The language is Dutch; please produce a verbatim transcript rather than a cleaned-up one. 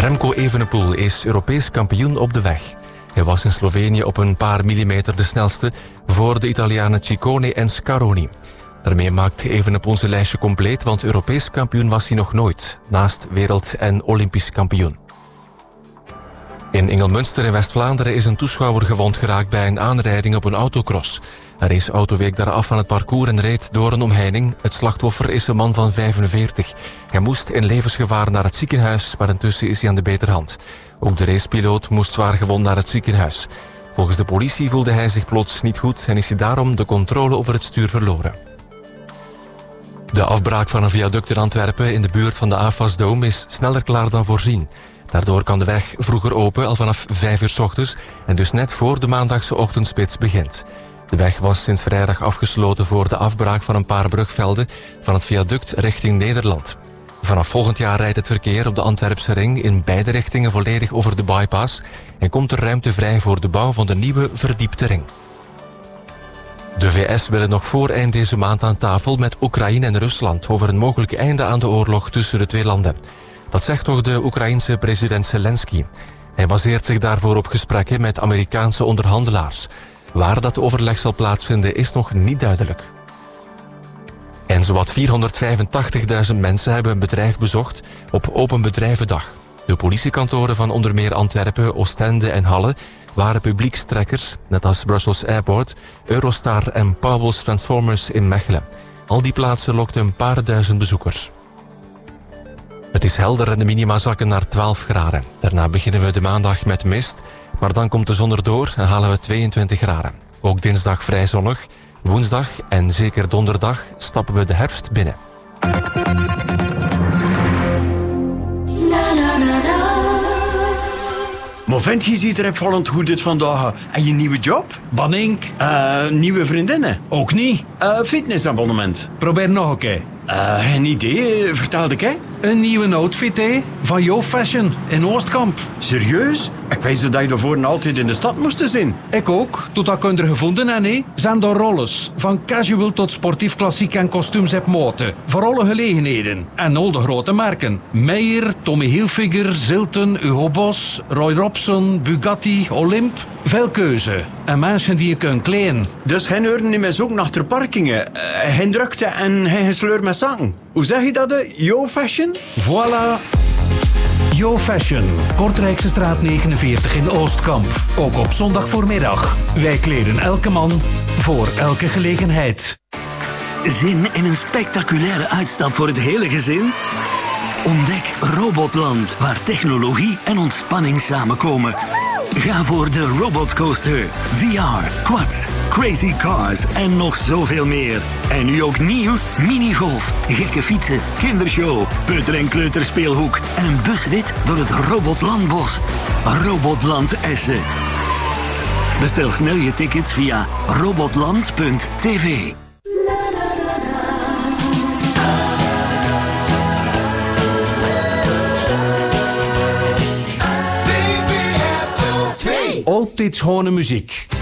Remco Evenepoel is Europees kampioen op de weg. Hij was in Slovenië op een paar millimeter de snelste voor de Italianen Ciccone en Scaroni. Daarmee maakt Evenepoel zijn lijstje compleet, want Europees kampioen was hij nog nooit, naast wereld- en olympisch kampioen. In Ingelmunster in West-Vlaanderen is een toeschouwer gewond geraakt bij een aanrijding op een autocross. Een raceauto week daar af van het parcours en reed door een omheining. Het slachtoffer is een man van vijfenveertig. Hij moest in levensgevaar naar het ziekenhuis, maar intussen is hij aan de beterhand. Ook de racepiloot moest zwaar gewond naar het ziekenhuis. Volgens de politie voelde hij zich plots niet goed en is hij daarom de controle over het stuur verloren. De afbraak van een viaduct in Antwerpen in de buurt van de A F A S-dome is sneller klaar dan voorzien. Daardoor kan de weg vroeger open, al vanaf vijf uur 's ochtends en dus net voor de maandagse ochtendspits begint. De weg was sinds vrijdag afgesloten voor de afbraak van een paar brugvelden van het viaduct richting Nederland. Vanaf volgend jaar rijdt het verkeer op de Antwerpse ring in beide richtingen volledig over de bypass en komt er ruimte vrij voor de bouw van de nieuwe verdiepte ring. De V S willen nog voor eind deze maand aan tafel met Oekraïne en Rusland over een mogelijk einde aan de oorlog tussen de twee landen. Dat zegt toch de Oekraïense president Zelensky. Hij baseert zich daarvoor op gesprekken met Amerikaanse onderhandelaars. Waar dat overleg zal plaatsvinden is nog niet duidelijk. En zowat vierhonderdvijfentachtigduizend mensen hebben een bedrijf bezocht op Open Bedrijvendag. De politiekantoren van onder meer Antwerpen, Oostende en Halle waren publiekstrekkers, net als Brussels Airport, Eurostar en Pauwels Transformers in Mechelen. Al die plaatsen lokten een paar duizend bezoekers. Het is helder en de minima zakken naar twaalf graden. Daarna beginnen we de maandag met mist, maar dan komt de zon erdoor en halen we tweeëntwintig graden. Ook dinsdag vrij zonnig. Woensdag en zeker donderdag stappen we de herfst binnen. Maar vent, je ziet er opvallend goed uit vandaag. En je nieuwe job? Banink? Uh, nieuwe vriendinnen? Ook niet. Uh, fitnessabonnement? Probeer nog een keer. Uh, geen idee, vertel ik hè? Een nieuwe outfit, hè? Van Yo Fashion in Oostkamp. Serieus? Ik wist dat je daarvoor altijd in de stad moest zijn. Ik ook, tot dat ik er gevonden heb, hè? Zijn door rolles. Van casual tot sportief, klassiek en kostuums heb moten. Voor alle gelegenheden. En al de grote merken. Meijer, Tommy Hilfiger, Zilton, Hugo Boss, Roy Robson, Bugatti, Olymp. Veel keuze. En mensen die je kunt kleden. Dus hen horen niet meer ook naar de parkingen. Uh, hen drukte en hen gesleur met zaken. Hoe zeg je dat? Uh? Yo Fashion? Voilà. Yo Fashion, Kortrijkse straat negenenveertig in Oostkamp. Ook op zondag voormiddag. Wij kleden elke man voor elke gelegenheid. Zin in een spectaculaire uitstap voor het hele gezin? Ontdek Robotland, waar technologie en ontspanning samenkomen. Ga voor de Robotcoaster, V R, quads, crazy cars en nog zoveel meer. En nu ook nieuw, minigolf, gekke fietsen, kindershow, peuter- en kleuterspeelhoek en een busrit door het Robotlandbos. Robotland Essen. Bestel snel je tickets via robotland punt t v. Altijd schone muziek.